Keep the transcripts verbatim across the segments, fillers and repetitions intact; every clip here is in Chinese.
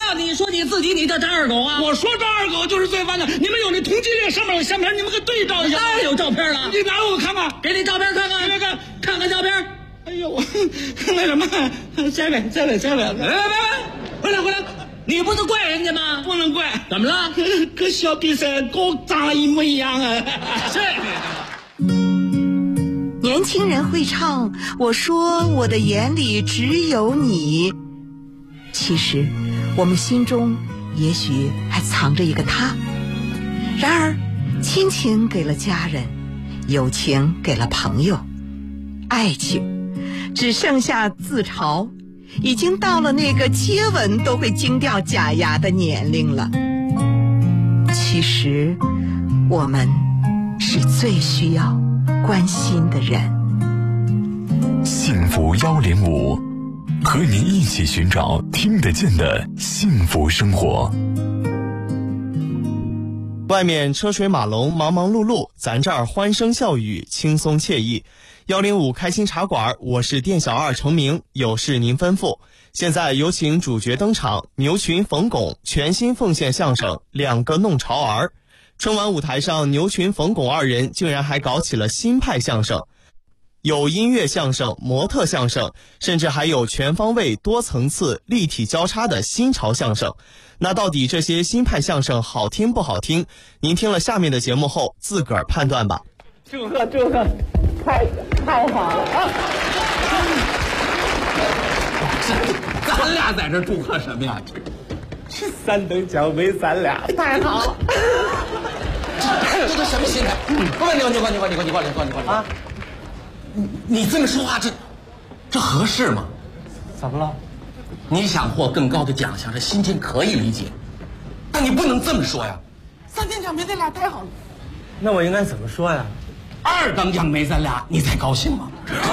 了，你说你自己你叫张二狗啊？ 我说张二狗就是罪犯的。你们有那通缉令上面有相片，你们给对照一下。 当然有照片了， 你拿给我看看， 给你照片看看， 看看看看照片。 哎呦，我那什么，再来再来再来， 来来来来，回来回来。你不是怪人家吗？ 不能怪， 怎么了？ 跟小比赛狗长得一模一样啊！ 这年轻人会唱，我说我的眼里只有你。其实，我们心中也许还藏着一个他。然而，亲情给了家人，友情给了朋友，爱情只剩下自嘲。已经到了那个接吻都会惊掉假牙的年龄了。其实我们是最需要关心的人。 幸福一零五，和您一起寻找听得见的幸福生活。 外面车水马龙，忙忙碌碌，咱这儿欢声笑语，轻松惬意。一零五开心茶馆，我是店小二程明，有事您吩咐。现在有请主角登场，牛群冯巩全新奉献相声《两个弄潮儿》。春晚舞台上，牛群冯巩二人竟然还搞起了新派相声，有音乐相声、模特相声，甚至还有全方位、多层次、立体交叉的新潮相声。那到底这些新派相声好听不好听？您听了下面的节目后自个儿判断吧。 祝贺祝贺，太太好了啊！ 咱俩在这祝贺什么呀？ 这三等奖没咱俩，太好了！ 这都什么心态？不问你，你过，你过，你过，你过来，你过，你过来啊！你你这么说话，这这合适吗？ 怎么了？ 你想获更高的奖项，这心情可以理解，但你不能这么说呀！三等奖没咱俩太好了。 那我应该怎么说呀？ 二等奖没咱俩，你才高兴吗？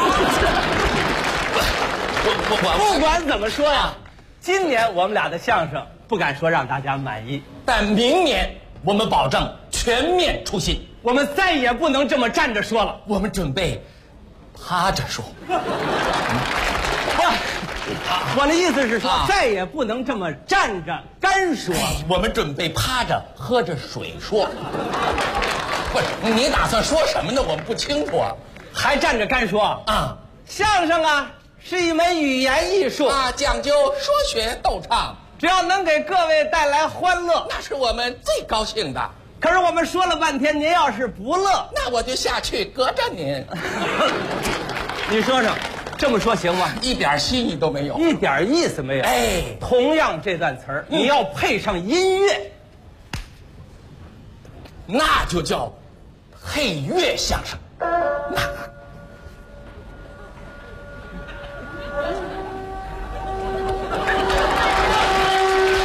我我我不管怎么说呀，今年我们俩的相声不敢说让大家满意， 但明年我们保证全面出新。 我们再也不能这么站着说了， 我们准备趴着说。 不，我的意思是说， 啊、 再也不能这么站着干说了。 我们准备趴着喝着水说。不是，你打算说什么呢？我们不清楚啊。 还站着干说啊？ 相声啊，是一门语言艺术啊，讲究说学逗唱， 只要能给各位带来欢乐， 那是我们最高兴的。 可是我们说了半天，您要是不乐， 那我就下去隔着您。 你说说，这么说行吗？ 一点新意都没有， 一点意思没有。 哎， 同样这段词儿，嗯、你要配上音乐， 那就叫配乐相声。那